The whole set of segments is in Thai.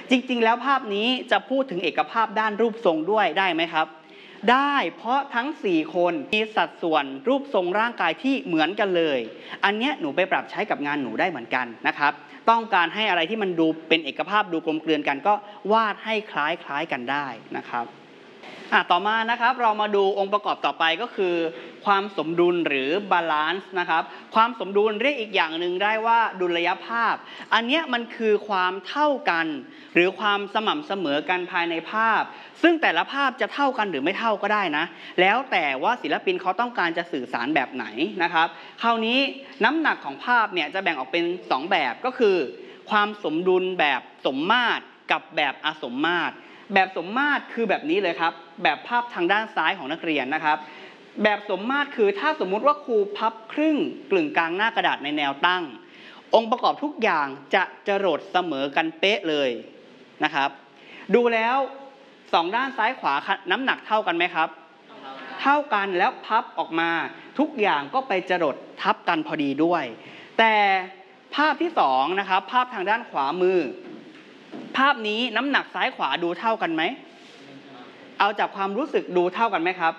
จริงๆแล้วภาพนี้จะพูดถึงเอกภาพด้านรูปทรงด้วยได้ไหมครับได้เพราะทั้ง4คนมีสัดส่วนรูปทรงร่างกายที่เหมือนกันเลยอันเนี้ยหนูไปปรับใช้กับงานหนูได้เหมือนกันนะครับต้องการให้อะไรที่มันดูเป็นเอกภาพดูกลมเกลื่อนกันก็วาดให้คล้ายๆกันได้นะครับต่อมานะครับเรามาดูองค์ประกอบต่อไปก็คือความสมดุลหรือบาลานซ์นะครับความสมดุลเรียกอีกอย่างหนึ่งได้ว่าดุลยภาพอันนี้มันคือความเท่ากันหรือความสม่ำเสมอกันภายในภาพซึ่งแต่ละภาพจะเท่ากันหรือไม่เท่าก็ได้นะแล้วแต่ว่าศิลปินเขาต้องการจะสื่อสารแบบไหนนะครับคราวนี้น้ำหนักของภาพเนี่ยจะแบ่งออกเป็น2แบบก็คือความสมดุลแบบสมมาตรกับแบบอสมมาตรแบบสมมาตรคือแบบนี้เลยครับแบบภาพทางด้านซ้ายของนักเรียนนะครับแบบสมมาตรคือถ้าสมมุติว่าครูพับครึ่งกลึงกลางหน้ากระดาษในแนวตั้งองค์ประกอบทุกอย่างจะจรดเสมอกันเป๊ะเลยนะครับดูแล้ว2ด้านซ้ายขวาน้ำหนักเท่ากันไหมครับเท่ากันแล้วพับออกมาทุกอย่างก็ไปจรดทับกันพอดีด้วยแต่ภาพที่2นะครับภาพทางด้านขวามือภาพนี้น้ำหนักซ้ายขวาดูเท่ากันไหมเอาจากความรู้สึกดูเท่ากันไหมครับ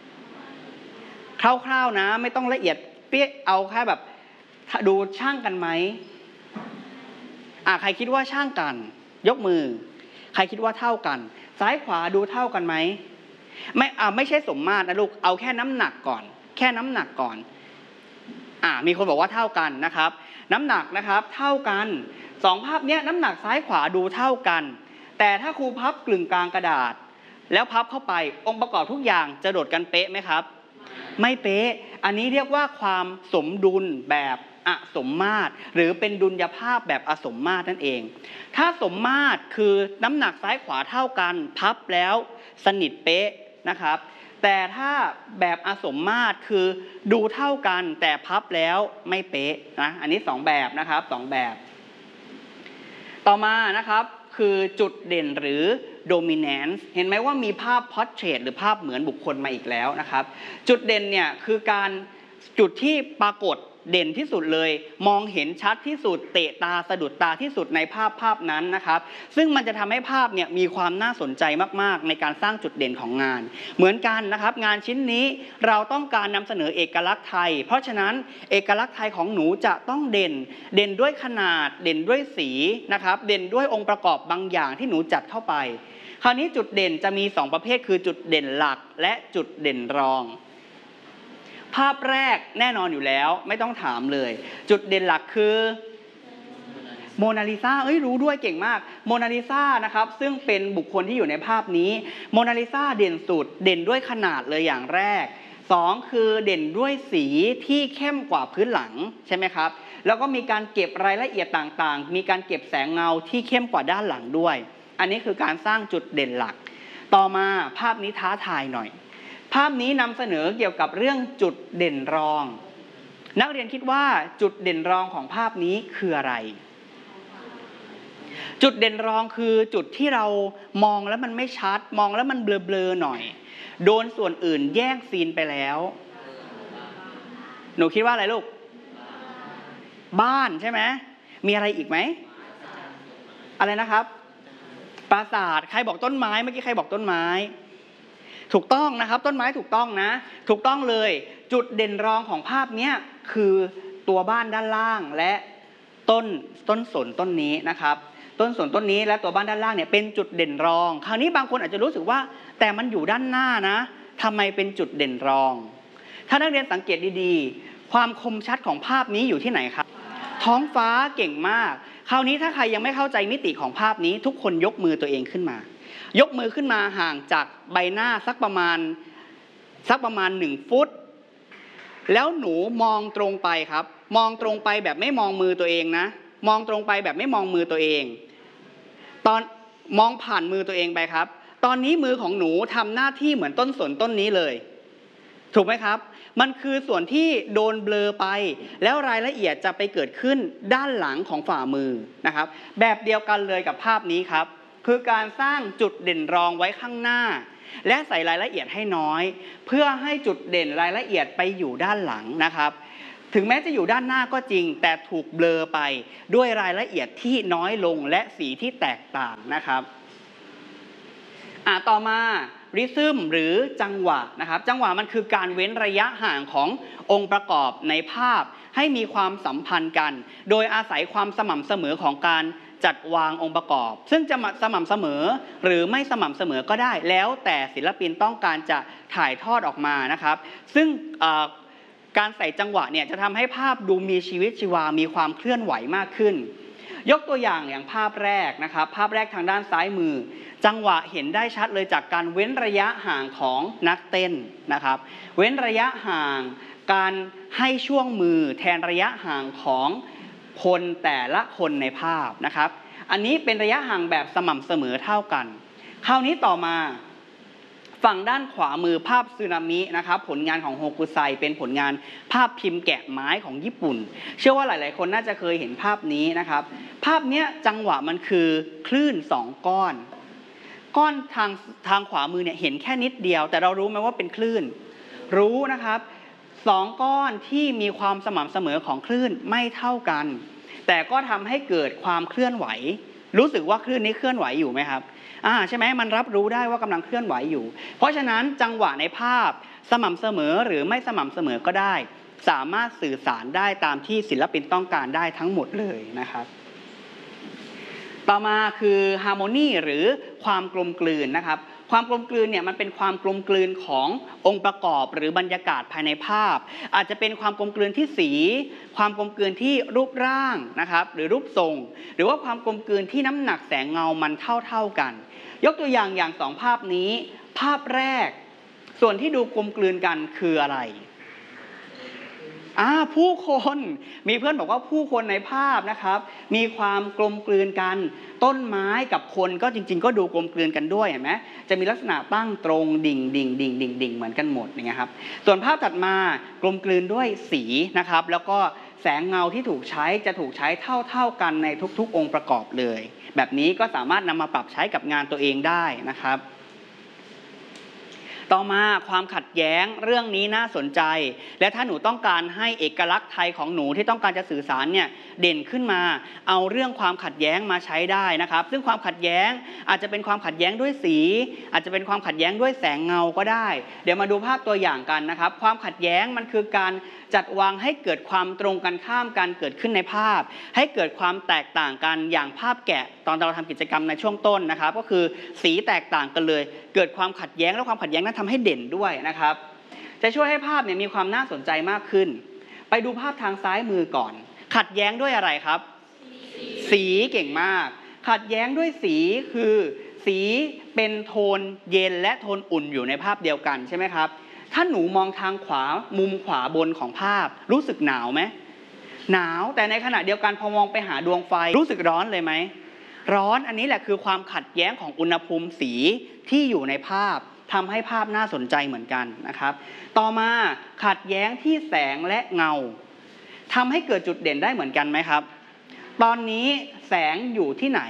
คร่าวๆนะไม่ต้องละเอียดเปี้ยเอาแค่แบบดูช่างกันไหมใครคิดว่าช่างกันยกมือใครคิดว่าเท่ากันซ้ายขวาดูเท่ากันไหมไม่ใช่สมมาตรนะลูกเอาแค่น้ำหนักก่อนแค่น้ำหนักก่อนมีคนบอกว่าเท่ากันนะครับน้ำหนักนะครับเท่ากัน2ภาพนี้น้ำหนักซ้ายขวาดูเท่ากันแต่ถ้าครูพับกลึงกลางกระดาษแล้วพับเข้าไปองค์ประกอบทุกอย่างจะโดดกันเป๊ะไหมครับไม่เป๊ะอันนี้เรียกว่าความสมดุลแบบอสมมาตรหรือเป็นดุลยภาพแบบอสมมาตรนั่นเองถ้าสมมาตรคือน้ำหนักซ้ายขวาเท่ากันพับแล้วสนิทเป๊ะนะครับแต่ถ้าแบบอสมมาตรคือดูเท่ากันแต่พับแล้วไม่เป๊ะนะอันนี้2แบบนะครับ2แบบต่อมานะครับคือจุดเด่นหรือ dominance เห็นไหมว่ามีภาพ portrait หรือภาพเหมือนบุคคลมาอีกแล้วนะครับจุดเด่นเนี่ยคือการจุดที่ปรากฏเด่นที่สุดเลยมองเห็นชัดที่สุดเตะตาสะดุดตาที่สุดในภาพนั้นนะครับซึ่งมันจะทำให้ภาพเนี่ยมีความน่าสนใจมากๆในการสร้างจุดเด่นของงานเหมือนกันนะครับงานชิ้นนี้เราต้องการนำเสนอเอกลักษณ์ไทยเพราะฉะนั้นเอกลักษณ์ไทยของหนูจะต้องเด่นด้วยขนาดเด่นด้วยสีนะครับเด่นด้วยองค์ประกอบบางอย่างที่หนูจัดเข้าไปคราวนี้จุดเด่นจะมี2ประเภทคือจุดเด่นหลักและจุดเด่นรองภาพแรกแน่นอนอยู่แล้วไม่ต้องถามเลยจุดเด่นหลักคือโมนาลิซารู้ด้วยเก่งมากโมนาลิซานะครับซึ่งเป็นบุคคลที่อยู่ในภาพนี้โมนาลิซาเด่นสุดเด่นด้วยขนาดเลยอย่างแรก2คือเด่นด้วยสีที่เข้มกว่าพื้นหลังใช่ไหมครับแล้วก็มีการเก็บรายละเอียดต่างๆมีการเก็บแสงเงาที่เข้มกว่าด้านหลังด้วยอันนี้คือการสร้างจุดเด่นหลักต่อมาภาพนี้ท้าทายหน่อยภาพนี้นำเสนอเกี่ยวกับเรื่องจุดเด่นรองนักเรียนคิดว่าจุดเด่นรองของภาพนี้คืออะไรจุดเด่นรองคือจุดที่เรามองแล้วมันไม่ชัดมองแล้วมันเบลอๆหน่อยโดนส่วนอื่นแย่งซีนไปแล้วหนูคิดว่าอะไรลูกบ้านใช่ไหมมีอะไรอีกไหมอะไรนะครับปราสาทใครบอกต้นไม้เมื่อกี้ใครบอกต้นไม้ถูกต้องนะครับต้นไม้ถูกต้องนะถูกต้องเลยจุดเด่นรองของภาพนี้คือตัวบ้านด้านล่างและต้นสนต้นนี้นะครับต้นสนต้นนี้และตัวบ้านด้านล่างเนี่ยเป็นจุดเด่นรองคราวนี้บางคนอาจจะรู้สึกว่าแต่มันอยู่ด้านหน้านะทำไมเป็นจุดเด่นรองถ้านักเรียนสังเกตดีๆความคมชัดของภาพนี้อยู่ที่ไหนครับท้องฟ้าเก่งมากคราวนี้ถ้าใครยังไม่เข้าใจมิติของภาพนี้ทุกคนยกมือตัวเองขึ้นมายกมือขึ้นมาห่างจากใบหน้าสักประมาณ1 ฟุตแล้วหนูมองตรงไปครับมองตรงไปแบบไม่มองมือตัวเองนะมองตรงไปแบบไม่มองมือตัวเองตอนมองผ่านมือตัวเองไปครับตอนนี้มือของหนูทำหน้าที่เหมือนต้นสนต้นนี้เลยถูกไหมครับมันคือส่วนที่โดนเบลอไปแล้วรายละเอียดจะไปเกิดขึ้นด้านหลังของฝ่ามือนะครับแบบเดียวกันเลยกับภาพนี้ครับคือการสร้างจุดเด่นรองไว้ข้างหน้าและใส่รายละเอียดให้น้อยเพื่อให้จุดเด่นรายละเอียดไปอยู่ด้านหลังนะครับถึงแม้จะอยู่ด้านหน้าก็จริงแต่ถูกเบลอไปด้วยรายละเอียดที่น้อยลงและสีที่แตกต่างนะครับต่อมาริทึมหรือจังหวะนะครับจังหวะมันคือการเว้นระยะห่างขององค์ประกอบในภาพให้มีความสัมพันธ์กันโดยอาศัยความสม่ำเสมอของการจัดวางองค์ประกอบซึ่งจะสม่ำเสมอหรือไม่สม่ำเสมอก็ได้แล้วแต่ศิลปินต้องการจะถ่ายทอดออกมานะครับซึ่งการใส่จังหวะเนี่ยจะทำให้ภาพดูมีชีวิตชีวามีความเคลื่อนไหวมากขึ้นยกตัวอย่างภาพแรกนะครับภาพแรกทางด้านซ้ายมือจังหวะเห็นได้ชัดเลยจากการเว้นระยะห่างของนักเต้นนะครับเว้นระยะห่างการให้ช่วงมือแทนระยะห่างของคนแต่ละคนในภาพนะครับอันนี้เป็นระยะห่างแบบสม่ำเสมอเท่ากันคราวนี้ต่อมาฝั่งด้านขวามือภาพสึนามินะครับผลงานของโฮกุไซเป็นผลงานภาพพิมพ์แกะไม้ของญี่ปุ่นเชื่อว่าหลายๆคนน่าจะเคยเห็นภาพนี้นะครับภาพนี้จังหวะมันคือคลื่น2ก้อนทางขวามือเนี่ยเห็นแค่นิดเดียวแต่เรารู้ไหมว่าเป็นคลื่นรู้นะครับ2ก้อนที่มีความสม่ำเสมอของคลื่นไม่เท่ากันแต่ก็ทำให้เกิดความเคลื่อนไหวรู้สึกว่าคลื่นนี้เคลื่อนไหวอยู่ไหมครับใช่ไหมมันรับรู้ได้ว่ากำลังเคลื่อนไหวอยู่เพราะฉะนั้นจังหวะในภาพสม่ำเสมอหรือไม่สม่ำเสมอก็ได้สามารถสื่อสารได้ตามที่ศิลปินต้องการได้ทั้งหมดเลยนะครับต่อมาคือฮาร์โมนีหรือความกลมกลืนนะครับความกลมกลืนเนี่ยมันเป็นความกลมกลืนขององค์ประกอบหรือบรรยากาศภายในภาพอาจจะเป็นความกลมกลืนที่สีความกลมกลืนที่รูปร่างนะครับหรือรูปทรงหรือว่าความกลมกลืนที่น้ำหนักแสงเงามันเท่ากันยกตัวอย่าง2ภาพนี้ภาพแรกส่วนที่ดูกลมกลืนกันคืออะไรผู้คนมีเพื่อนบอกว่าผู้คนในภาพนะครับมีความกลมกลืนกันต้นไม้กับคนก็จริงๆก็ดูกลมกลืนกันด้วยเห็นไหมจะมีลักษณะตั้งตรงดิ่งเหมือนกันหมดอย่างเงี้ยครับส่วนภาพถัดมากลมกลืนด้วยสีนะครับแล้วก็แสงเงาที่ถูกใช้จะถูกใช้เท่ากันในทุกๆองค์ประกอบเลยแบบนี้ก็สามารถนำมาปรับใช้กับงานตัวเองได้นะครับต่อมาความขัดแย้งเรื่องนี้น่าสนใจและถ้าหนูต้องการให้เอกลักษณ์ไทยของหนูที่ต้องการจะสื่อสารเนี่ยเด่นขึ้นมาเอาเรื่องความขัดแย้งมาใช้ได้นะครับซึ่งความขัดแย้งอาจจะเป็นความขัดแย้งด้วยสีอาจจะเป็นความขัดแย้งด้วยแสงเงาก็ได้เดี๋ยวมาดูภาพตัวอย่างกันนะครับความขัดแย้งมันคือการจัดวางให้เกิดความตรงกันข้ามกันเกิดขึ้นในภาพให้เกิดความแตกต่างกันอย่างภาพแกะตอนเราทำกิจกรรมในช่วงต้นนะครับก็คือสีแตกต่างกันเลยเกิดความขัดแย้งและความขัดแย้งนั้นทำให้เด่นด้วยนะครับจะช่วยให้ภาพเนี่ยมีความน่าสนใจมากขึ้นไปดูภาพทางซ้ายมือก่อนขัดแย้งด้วยอะไรครับสีเก่งมากขัดแย้งด้วยสีคือสีเป็นโทนเย็นและโทนอุ่นอยู่ในภาพเดียวกันใช่ไหมครับถ้าหนูมองทางขวามุมขวาบนของภาพรู้สึกหนาวไหมหนาวแต่ในขณะเดียวกันพอมองไปหาดวงไฟรู้สึกร้อนเลยไหมร้อนอันนี้แหละคือความขัดแย้งของอุณหภูมิสีที่อยู่ในภาพทำให้ภาพน่าสนใจเหมือนกันนะครับต่อมาขัดแย้งที่แสงและเงาทำให้เกิดจุดเด่นได้เหมือนกันไหมครับตอนนี้แสงอยู่ที่ไหน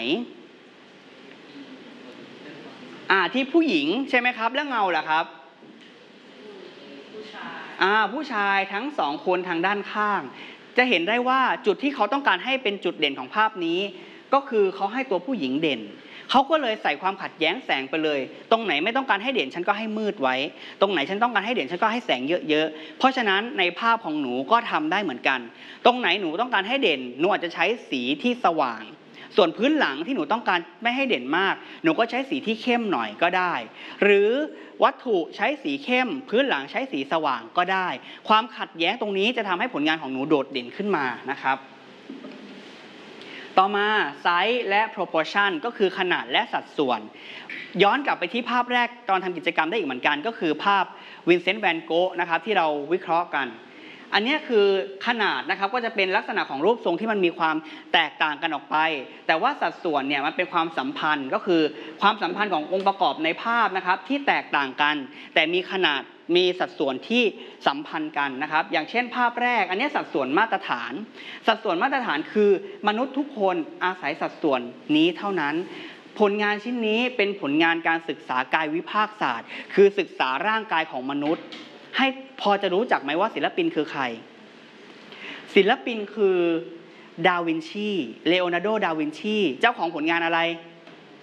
ที่ผู้หญิงใช่ไหมครับแล้วเงาล่ะครับผู้ชายทั้งสองคนทางด้านข้างจะเห็นได้ว่าจุดที่เขาต้องการให้เป็นจุดเด่นของภาพนี้ก็คือเขาให้ตัวผู้หญิงเด่นเขาก็เลยใส่ความขัดแย้งแสงไปเลยตรงไหนไม่ต้องการให้เด่นฉันก็ให้มืดไว้ตรงไหนฉันต้องการให้เด่นฉันก็ให้แสงเยอะๆเพราะฉะนั้นในภาพของหนูก็ทำได้เหมือนกันตรงไหนหนูต้องการให้เด่นหนูอาจจะใช้สีที่สว่างส่วนพื้นหลังที่หนูต้องการไม่ให้เด่นมากหนูก็ใช้สีที่เข้มหน่อยก็ได้หรือวัตถุใช้สีเข้มพื้นหลังใช้สีสว่างก็ได้ความขัดแย้งตรงนี้จะทำให้ผลงานของหนูโดดเด่นขึ้นมานะครับต่อมาไซส์และ proportion ก็คือขนาดและสัดส่วนย้อนกลับไปที่ภาพแรกตอนทำกิจกรรมได้อีกเหมือนกันก็คือภาพวินเซนต์แวนโกะนะครับที่เราวิเคราะห์กันอันนี้คือขนาดนะครับก็จะเป็นลักษณะของรูปทรงที่มันมีความแตกต่างกันออกไปแต่ว่าสัดส่วนเนี่ยมันเป็นความสัมพันธ์ก็คือความสัมพันธ์ขององค์ประกอบในภาพนะครับที่แตกต่างกันแต่มีขนาดมีสัดส่วนที่สัมพันธ์กันนะครับอย่างเช่นภาพแรกอันนี้สัดส่วนมาตรฐานสัดส่วนมาตรฐานคือมนุษย์ทุกคนอาศัยสัดส่วนนี้เท่านั้นผลงานชิ้นนี้เป็นผลงานการศึกษากายวิภาคศาสตร์คือศึกษาร่างกายของมนุษย์ให้พอจะรู้จักไหมว่าศิลปินคือใครศิลปินคือดาวินชีเลโอนาร์โด ดาวินชี เจ้าของผลงานอะไร